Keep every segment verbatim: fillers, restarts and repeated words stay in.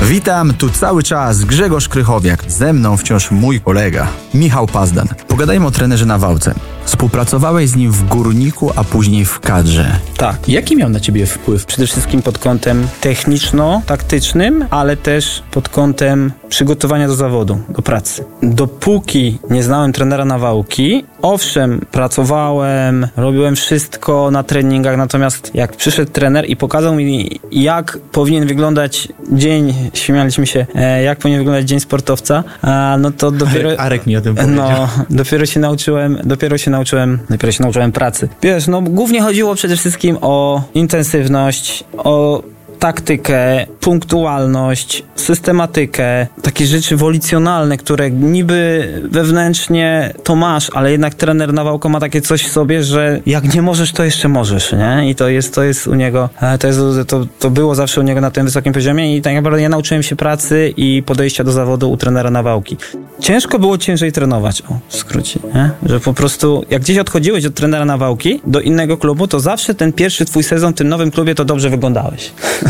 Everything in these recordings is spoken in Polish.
Witam, tu cały czas Grzegorz Krychowiak. Ze mną wciąż mój kolega, Michał Pazdan. Pogadajmy o trenerze Nawałce. Współpracowałeś z nim w Górniku, a później w kadrze. Tak. Jaki miał na ciebie wpływ? Przede wszystkim pod kątem techniczno-taktycznym, ale też pod kątem przygotowania do zawodu, do pracy. Dopóki nie znałem trenera Nawałki, owszem, pracowałem, robiłem wszystko na treningach, natomiast jak przyszedł trener i pokazał mi, jak powinien wyglądać dzień, śmialiśmy się, jak powinien wyglądać dzień sportowca, no to dopiero... Arek, Arek mi o tym powiedział. No, dopiero się nauczyłem, dopiero się nauczyłem, dopiero się nauczyłem pracy. Wiesz, no głównie chodziło przede wszystkim o intensywność, o taktykę, punktualność, systematykę, takie rzeczy wolicjonalne, które niby wewnętrznie to masz, ale jednak trener Nawałka ma takie coś w sobie, że jak nie możesz, to jeszcze możesz, nie? I to jest, to jest u niego, to, jest, to, to było zawsze u niego na tym wysokim poziomie i tak naprawdę ja nauczyłem się pracy i podejścia do zawodu u trenera Nawałki. Ciężko było ciężej trenować, o, w skrócie, nie? Że po prostu jak gdzieś odchodziłeś od trenera Nawałki do innego klubu, to zawsze ten pierwszy twój sezon w tym nowym klubie to dobrze wyglądałeś.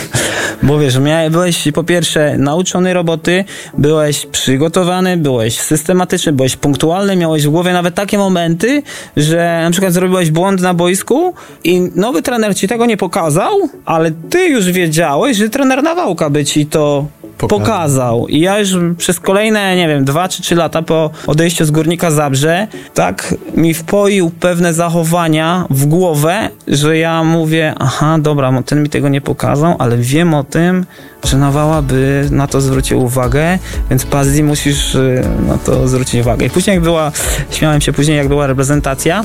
Bo wiesz, miałeś, byłeś po pierwsze nauczony roboty, byłeś przygotowany, byłeś systematyczny, byłeś punktualny, miałeś w głowie nawet takie momenty, że na przykład zrobiłeś błąd na boisku i nowy trener ci tego nie pokazał, ale ty już wiedziałeś, że trener Nawałka by ci to pokazał. pokazał. I ja już przez kolejne, nie wiem, dwa czy trzy lata po odejściu z Górnika Zabrze, tak mi wpoił pewne zachowania w głowę, że ja mówię, aha, dobra, ten mi tego nie pokazał, ale wiem o tym, że Nawała by na to zwrócił uwagę, więc Pazdi musisz na to zwrócić uwagę. I później jak była, śmiałem się później, jak była reprezentacja,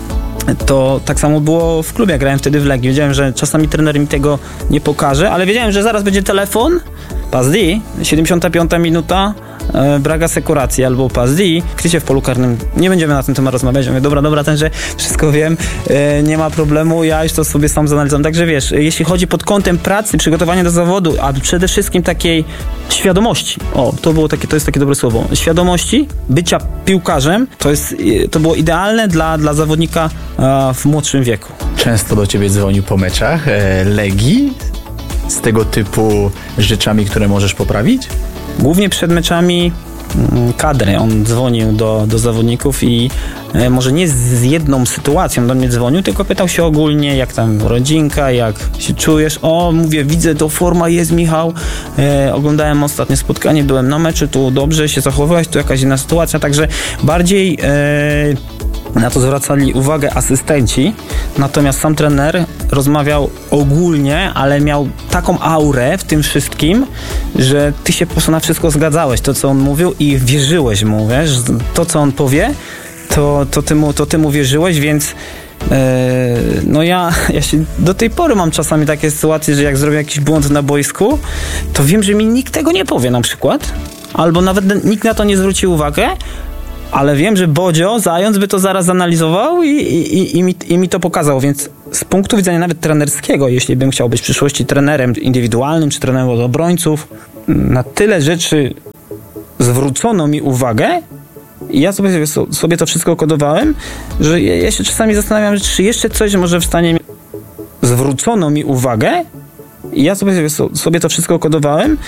to tak samo było w klubie, grałem wtedy w Legii. Wiedziałem, że czasami trener mi tego nie pokaże, ale wiedziałem, że zaraz będzie telefon, Pazdi, siedemdziesiąta piąta minuta, e, Braga Sekuracji albo Pazdi, krycie w polu karnym. Nie będziemy na ten temat rozmawiać. Ja mówię, dobra, dobra, tenże wszystko wiem, e, nie ma problemu, ja już to sobie sam zanalizam. Także wiesz, jeśli chodzi pod kątem pracy, przygotowania do zawodu, a przede wszystkim takiej świadomości, o, to było takie, to jest takie dobre słowo, świadomości bycia piłkarzem, to jest, to było idealne dla, dla zawodnika e, w młodszym wieku. Często do ciebie dzwonił po meczach e, Legii z tego typu rzeczami, które możesz poprawić? Głównie przed meczami kadry. On dzwonił do, do zawodników i e, może nie z jedną sytuacją do mnie dzwonił, tylko pytał się ogólnie, jak tam rodzinka, jak się czujesz. O, mówię, widzę, to forma jest, Michał. E, oglądałem ostatnie spotkanie, byłem na meczu, tu dobrze się zachowałeś, tu jakaś inna sytuacja, także bardziej e, na to zwracali uwagę asystenci, natomiast sam trener rozmawiał ogólnie, ale miał taką aurę w tym wszystkim, że ty się po prostu na wszystko zgadzałeś, to co on mówił i wierzyłeś mu, wiesz, to co on powie, to, to, ty, mu, to ty mu wierzyłeś, więc yy, no ja, ja się do tej pory mam czasami takie sytuacje, że jak zrobię jakiś błąd na boisku, to wiem, że mi nikt tego nie powie na przykład, albo nawet nikt na to nie zwróci uwagę, ale wiem, że Bodzio, Zając by to zaraz analizował i, i, i, mi, i mi to pokazał, więc z punktu widzenia nawet trenerskiego, jeśli bym chciał być w przyszłości trenerem indywidualnym czy trenerem od obrońców, na tyle rzeczy zwrócono mi uwagę i ja sobie, sobie to wszystko kodowałem, że ja się czasami zastanawiam, czy jeszcze coś może w stanie zwrócono mi uwagę i ja sobie, sobie to wszystko kodowałem,